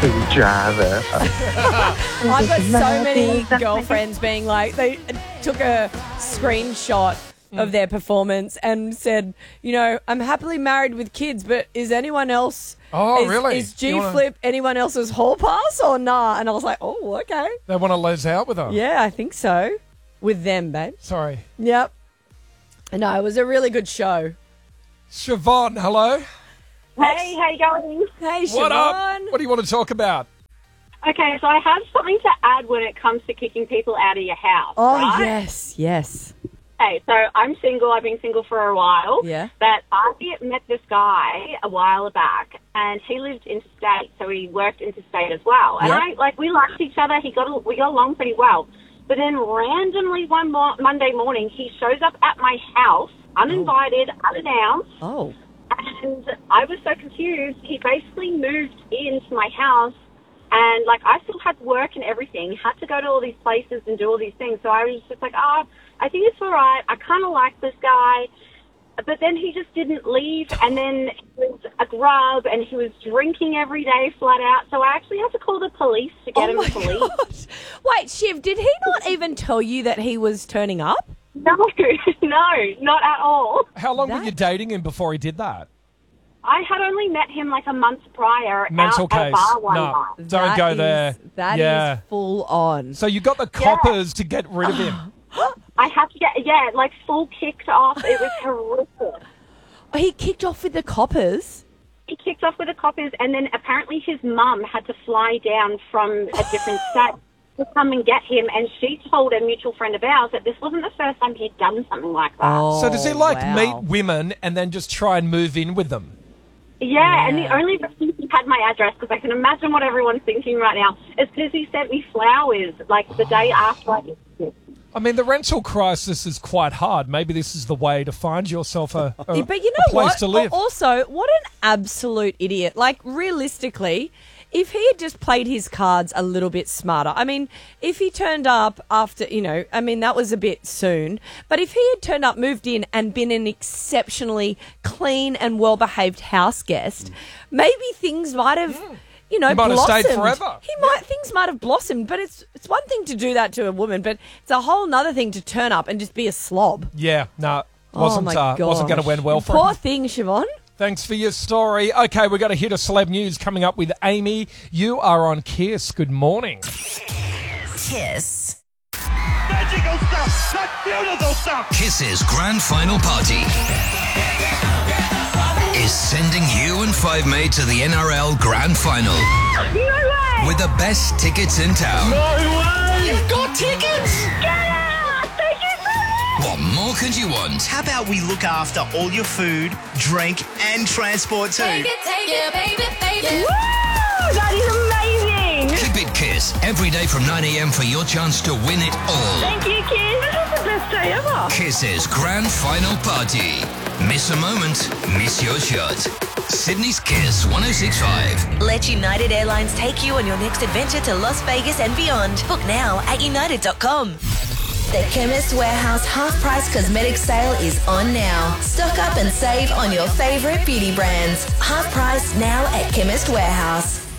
driver. I've got so many girlfriends being like, they took a screenshot of their performance and said, you know, I'm happily married with kids, but is anyone else... Oh, really? Is G-Flip anyone else's hall pass or nah? And I was like, oh, okay. They want to les out with her? Yeah, I think so. With them, babe. Sorry. Yep. No, it was a really good show. Siobhan, hello. Hey, how you going? Hey, Siobhan. What up? What do you want to talk about? Okay, so I have something to add when it comes to kicking people out of your house. Oh, right? yes. Okay, so I'm single. I've been single for a while. Yeah. But I met this guy a while back, and he lived interstate, so he worked interstate as well. And we liked each other. We got along pretty well. But then randomly one Monday morning, he shows up at my house, uninvited, unannounced. Oh. And I was so confused. He basically moved into my house, and, I still had work and everything, had to go to all these places and do all these things. So I was just like, I think it's all right. I kind of like this guy. But then he just didn't leave, and then he was a grub, and he was drinking every day flat out. So I actually had to call the police to get him to leave. Gosh. Wait, Shiv, did he not even tell you that he was turning up? No, not at all. How long were you dating him before he did that? I had only met him a month prior Mental out at a case. bar one No, night. don't go there. That is full on. So you got the coppers to get rid of him. I had to get, full kicked off. It was horrific. He kicked off with the coppers? He kicked off with the coppers, and then apparently his mum had to fly down from a different state to come and get him, and she told a mutual friend of ours that this wasn't the first time he'd done something like that. Oh, So does he wow. meet women and then just try and move in with them? Yeah, and the only reason he had my address, because I can imagine what everyone's thinking right now, is because he sent me flowers, the day after I did. I mean, the rental crisis is quite hard. Maybe this is the way to find yourself a But you know place what? to live. Also, what an absolute idiot. Realistically, if he had just played his cards a little bit smarter, I mean, if he turned up after, that was a bit soon, but if he had turned up, moved in and been an exceptionally clean and well-behaved house guest, maybe things might have... He might have blossomed. stayed forever. Things might have blossomed, but it's one thing to do that to a woman, but it's a whole nother thing to turn up and just be a slob. Yeah, no, wasn't going to end well for Poor him. thing, Siobhan. Thanks for your story. Okay, we're going to hit a celeb news coming up with Amy. You are on Kiss. Good morning. Kiss. Magical stuff! That's beautiful stuff! Kiss's grand final party is sending you and Five Mate to the NRL Grand Final. No way! With the best tickets in town. No way! You've got tickets! Get out! Thank you so much! What more could you want? How about we look after all your food, drink, and transport too? Take it, baby. Woo! That is amazing! Keep it Kiss every day from 9 a.m. for your chance to win it all. Thank you, kids. This is the best day ever. Kiss's grand final party. Miss a moment, miss your shot. Sydney's Kiss 106.5. Let United Airlines take you on your next adventure to Las Vegas and beyond. Book now at united.com. The Chemist Warehouse half-price cosmetic sale is on now. Stock up and save on your favourite beauty brands. Half price now at Chemist Warehouse.